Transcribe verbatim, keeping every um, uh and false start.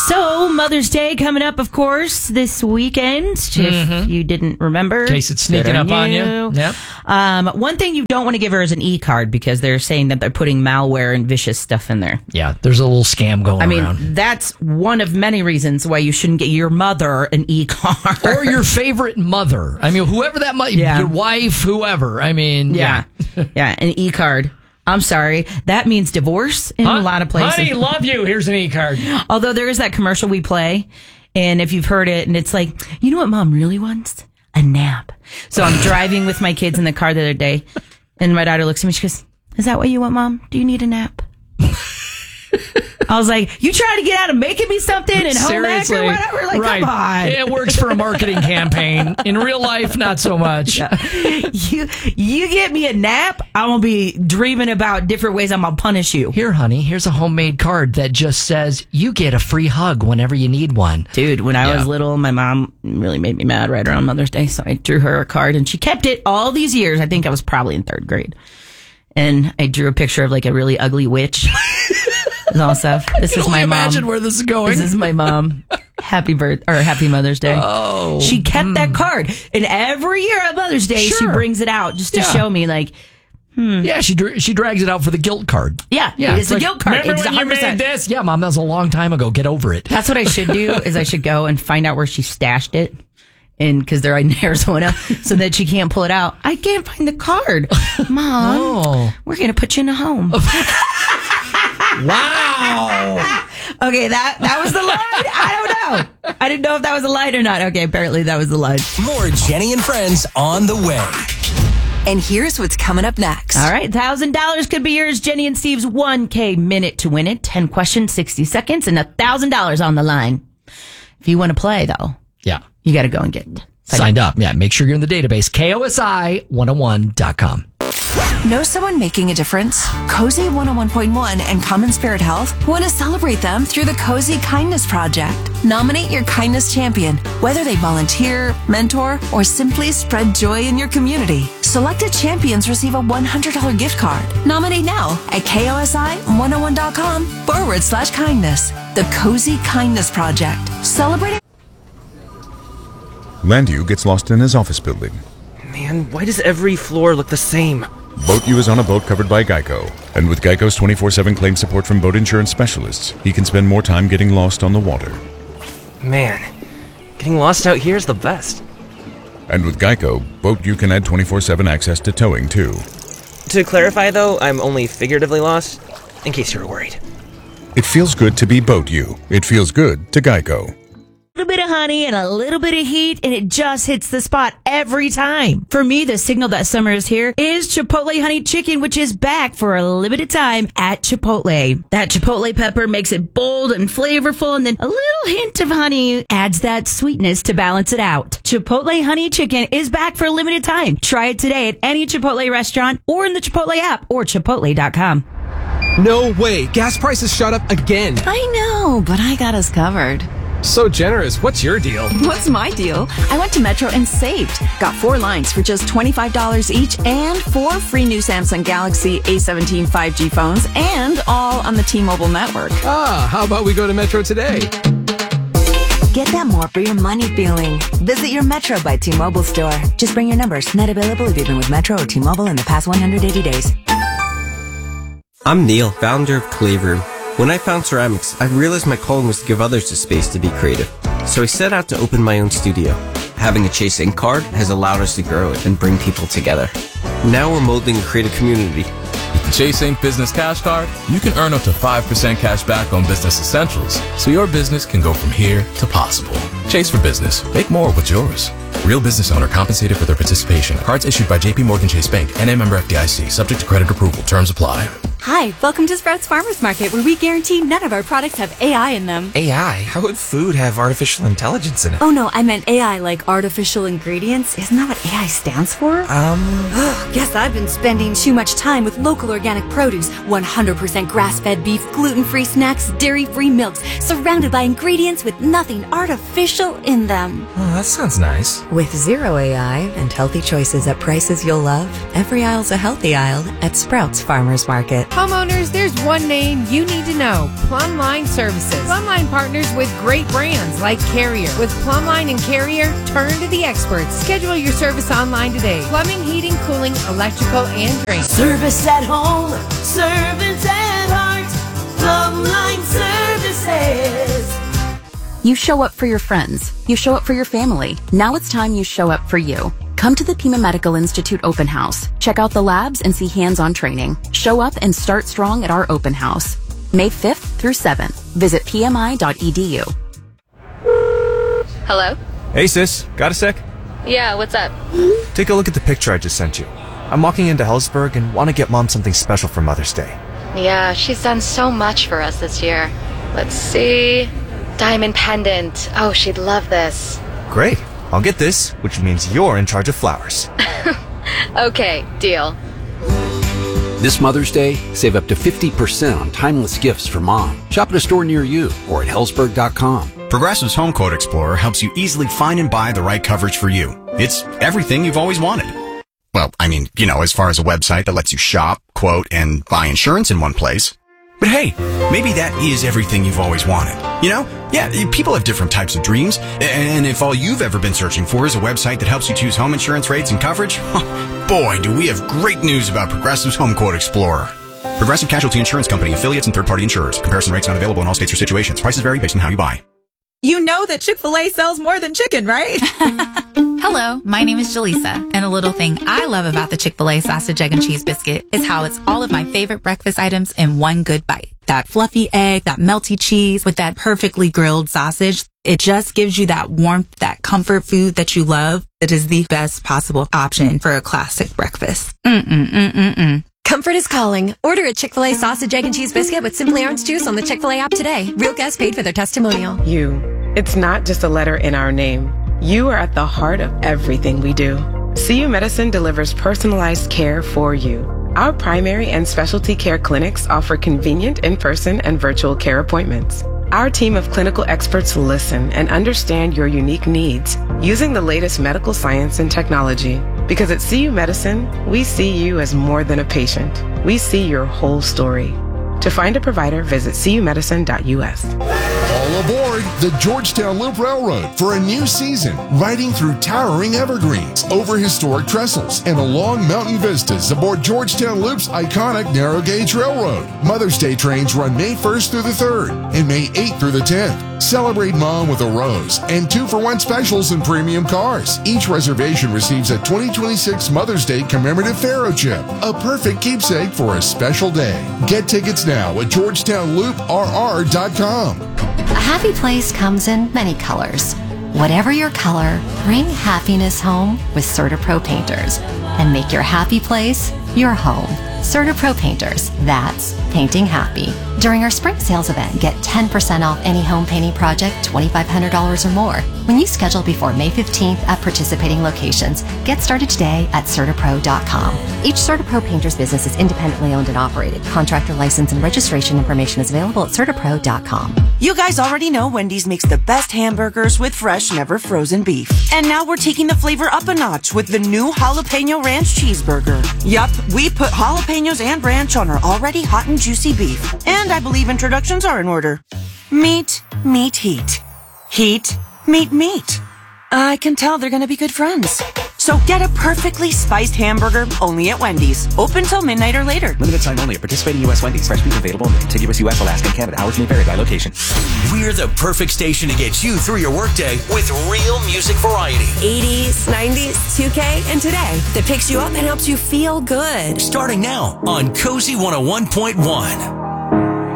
So, Mother's Day coming up, of course, this weekend. If mm-hmm. you didn't remember. In case it's sneaking up on you. Yep. Um, one thing you don't want to give her is an e-card because they're saying that they're putting malware and vicious stuff in there. Yeah, there's a little scam going I mean, around. that's one of many reasons why you shouldn't get your mother an e-card. Or your favorite mother. I mean, whoever that might be, yeah. your wife, whoever. I mean, yeah. Yeah, yeah an e-card. I'm sorry. That means divorce in huh? a lot of places. Honey, love you. Here's an e-card. Although there is that commercial we play, and if you've heard it, and it's like, you know what mom really wants? A nap. So I'm driving with my kids in the car the other day, and my daughter looks at me, she goes, is that what you want, Mom? Do you need a nap? I was like, you trying to get out of making me something and home ec or whatever? Like, right. come on. It works for a marketing campaign. In real life, not so much. Yeah. You you get me a nap, I'm going to be dreaming about different ways I'm going to punish you. Here, honey, here's a homemade card that just says you get a free hug whenever you need one. Dude, when I yeah. was little, my mom really made me mad right around Mother's Day, so I drew her a card, and she kept it all these years. I think I was probably in third grade. And I drew a picture of like a really ugly witch. And all stuff. This is my mom. Imagine where this is going. This is my mom. Happy birth or Happy Mother's Day. Oh, she kept mm. that card, and every year at Mother's Day, sure. she brings it out just to yeah. show me, like, hmm. yeah, she she drags it out for the guilt card. Yeah, yeah, it's, it's a like, guilt card. Remember it's when you made this? Yeah, Mom, that was a long time ago. Get over it. That's what I should do. Is I should go and find out where she stashed it. And because they're in Arizona, so that she can't pull it out. I can't find the card. Mom, oh. we're going to put you in a home. Wow. Okay, that, that was the line. I don't know. I didn't know if that was a line or not. Okay, apparently that was the line. More Jenny and Friends on the way. And here's what's coming up next. All right, one thousand dollars could be yours. Jenny and Steve's one K minute to win it. ten questions, sixty seconds, and one thousand dollars on the line. If you want to play, though, yeah, you got to go and get signed up. up. Yeah, make sure you're in the database. K O S I one oh one dot com. Know someone making a difference? Cozy one oh one point one and Common Spirit Health want to celebrate them through the Cozy Kindness Project. Nominate your kindness champion, whether they volunteer, mentor, or simply spread joy in your community. Selected champions receive a one hundred dollars gift card. Nominate now at K O S I one oh one dot com forward slash kindness. The Cozy Kindness Project. Celebrating. Landu gets lost in his office building. Man, why does every floor look the same? BoatU is on a boat covered by Geico. And with Geico's twenty-four seven claim support from boat insurance specialists, he can spend more time getting lost on the water. Man, getting lost out here is the best. And with Geico, BoatU can add twenty-four seven access to towing, too. To clarify, though, I'm only figuratively lost, in case you were worried. It feels good to be BoatU. It feels good to Geico. A little bit of honey and a little bit of heat, and it just hits the spot every time. For me, the signal that summer is here is Chipotle Honey Chicken, which is back for a limited time at Chipotle. That Chipotle pepper makes it bold and flavorful, and then a little hint of honey adds that sweetness to balance it out. Chipotle Honey Chicken is back for a limited time. Try it today at any Chipotle restaurant or in the Chipotle app or chipotle dot com. No way. Gas prices shot up again. I know, but I got us covered. So generous. What's your deal? What's my deal? I went to Metro and saved. Got four lines for just twenty-five dollars each and four free new Samsung Galaxy A seventeen five G phones and all on the T-Mobile network. Ah, how about we go to Metro today? Get that more for your money feeling. Visit your Metro by T-Mobile store. Just bring your numbers. Not available if you've been with Metro or T-Mobile in the past one hundred eighty days. I'm Neil, founder of Clave Room. When I found ceramics, I realized my calling was to give others the space to be creative. So I set out to open my own studio. Having a Chase Ink card has allowed us to grow it and bring people together. Now we're molding a creative community. With the Chase Ink Business Cash Card, you can earn up to five percent cash back on business essentials, so your business can go from here to possible. Chase for business. Make more with yours. Real business owner compensated for their participation. Cards issued by J P Morgan Chase Bank, N A member F D I C, subject to credit approval. Terms apply. Hi, welcome to Sprouts Farmers Market, where we guarantee none of our products have A I in them. A I? How would food have artificial intelligence in it? Oh no, I meant A I like artificial ingredients. Isn't that what A I stands for? Um... Guess I've been spending too much time with local organic produce, one hundred percent grass-fed beef, gluten-free snacks, dairy-free milks, surrounded by ingredients with nothing artificial in them. Oh, that sounds nice. With zero A I and healthy choices at prices you'll love, every aisle's a healthy aisle at Sprouts Farmers Market. Homeowners, there's one name you need to know. Plumline Services. Plumline partners with great brands like Carrier. With Plumline and Carrier, turn to the experts. Schedule your service online today. Plumbing, heating, cooling, electrical, and drain. Service at home, service at heart. Plumline Services. You show up for your friends. You show up for your family. Now it's time you show up for you. Come to the Pima Medical Institute Open House. Check out the labs and see hands-on training. Show up and start strong at our open house. May fifth through seventh. Visit p m i dot e d u. Hello? Hey sis, got a sec? Yeah, what's up? Take a look at the picture I just sent you. I'm walking into Hellsberg and want to get Mom something special for Mother's Day. Yeah, she's done so much for us this year. Let's see. Diamond pendant. Oh, she'd love this. Great. I'll get this, which means you're in charge of flowers. Okay, deal. This Mother's Day, save up to fifty percent on timeless gifts for Mom. Shop at a store near you or at hellsberg dot com. Progressive's Home Quote Explorer helps you easily find and buy the right coverage for you. It's everything you've always wanted. Well, I mean, you know, as far as a website that lets you shop, quote, and buy insurance in one place. But hey, maybe that is everything you've always wanted. You know? Yeah, people have different types of dreams. And if all you've ever been searching for is a website that helps you choose home insurance rates and coverage, boy, do we have great news about Progressive's Home Quote Explorer. Progressive Casualty Insurance Company, affiliates, and third-party insurers. Comparison rates not available in all states or situations. Prices vary based on how you buy. You know that Chick-fil-A sells more than chicken, right? Hello, my name is Jaleesa, and a little thing I love about the Chick-fil-A sausage, egg, and cheese biscuit is how it's all of my favorite breakfast items in one good bite. That fluffy egg, that melty cheese with that perfectly grilled sausage. It just gives you that warmth, that comfort food that you love. It is the best possible option for a classic breakfast. Mm-mm-mm-mm-mm. Comfort is calling. Order a Chick-fil-A sausage, egg, and cheese biscuit with Simply Orange Juice on the Chick-fil-A app today. Real guests paid for their testimonial. You. It's not just a letter in our name. You are at the heart of everything we do. C U Medicine delivers personalized care for you. Our primary and specialty care clinics offer convenient in-person and virtual care appointments. Our team of clinical experts listen and understand your unique needs using the latest medical science and technology. Because at C U Medicine, we see you as more than a patient. We see your whole story. To find a provider, visit c u medicine dot u s. All aboard the Georgetown Loop Railroad for a new season, riding through towering evergreens, over historic trestles, and along mountain vistas aboard Georgetown Loop's iconic narrow gauge railroad. Mother's Day trains run May first through the third and May eighth through the tenth. Celebrate Mom with a rose and two for one specials in premium cars. Each reservation receives a twenty twenty-six Mother's Day commemorative Faro chip, a perfect keepsake for a special day. Get tickets now at georgetown loop r r dot com. A happy place comes in many colors. Whatever your color, bring happiness home with CertaPro Painters and make your happy place your home. CertaPro Painters, that's painting happy. During our spring sales event, get ten percent off any home painting project, twenty-five hundred dollars or more. When you schedule before May fifteenth at participating locations, get started today at CertaPro dot com. Each CertaPro Painters business is independently owned and operated. Contractor license and registration information is available at CertaPro dot com. You guys already know Wendy's makes the best hamburgers with fresh, never frozen beef. And now we're taking the flavor up a notch with the new Jalapeno Ranch Cheeseburger. Yup, we put jalapenos and ranch on our already hot and juicy beef. And I believe introductions are in order. Meat, meat, heat. Heat, meat, meat. I can tell they're gonna be good friends. So get a perfectly spiced hamburger only at Wendy's. Open till midnight or later. Limited time only at participating U S Wendy's. Fresh beef available in the contiguous U S, Alaska, and Canada. Hours may vary by location. We're the perfect station to get you through your workday with real music variety. eighties, nineties, two K, and today that picks you up and helps you feel good. Starting now on Cozy one oh one point one.